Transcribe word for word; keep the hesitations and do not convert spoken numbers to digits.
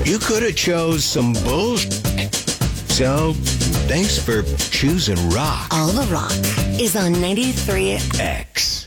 You could have chose some bullshit. So, thanks for choosing rock. All the rock is on ninety-three X.